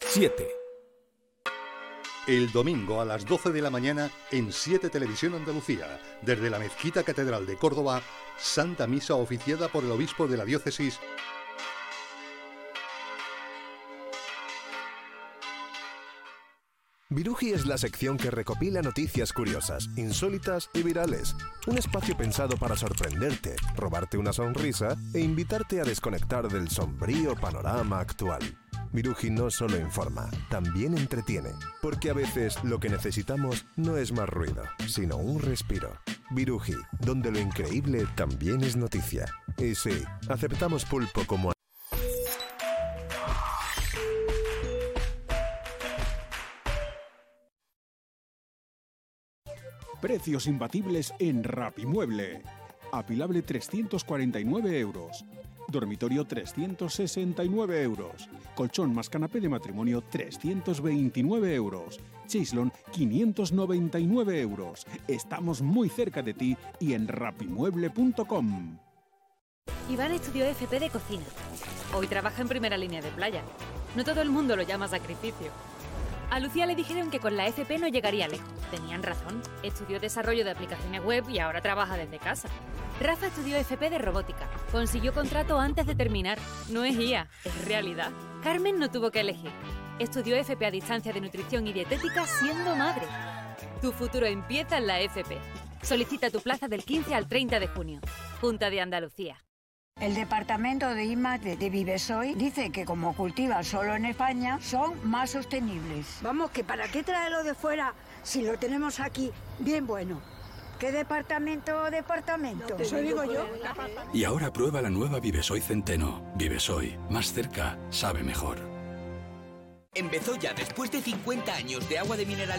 7. El domingo a las 12 de la mañana en 7 Televisión Andalucía, desde la Mezquita Catedral de Córdoba, Santa Misa oficiada por el obispo de la diócesis. Viruji es la sección que recopila noticias curiosas, insólitas y virales. Un espacio pensado para sorprenderte, robarte una sonrisa e invitarte a desconectar del sombrío panorama actual. Viruji no solo informa, también entretiene, porque a veces lo que necesitamos no es más ruido, sino un respiro. Viruji, donde lo increíble también es noticia. Y sí, aceptamos pulpo como... Precios imbatibles en Rapimueble. Apilable 349 euros. Dormitorio 369 euros. Colchón más canapé de matrimonio 329 euros. Chaislon 599 euros. Estamos muy cerca de ti y en rapimueble.com. Iván estudió FP de cocina. Hoy trabaja en primera línea de playa. No todo el mundo lo llama sacrificio. A Lucía le dijeron que con la FP no llegaría lejos. Tenían razón. Estudió desarrollo de aplicaciones web y ahora trabaja desde casa. Rafa estudió FP de robótica. Consiguió contrato antes de terminar. No es IA, es realidad. Carmen no tuvo que elegir. Estudió FP a distancia de nutrición y dietética siendo madre. Tu futuro empieza en la FP. Solicita tu plaza del 15 al 30 de junio. Junta de Andalucía. El departamento de I+D de Vivesoy dice que como cultivan solo en España, son más sostenibles. Vamos, que para qué traerlo de fuera si lo tenemos aquí bien bueno. ¿Qué departamento? Eso digo yo. Y ahora prueba la nueva Vivesoy Centeno. Vivesoy, más cerca, sabe mejor. En Bezoya, después de 50 años de agua de mineral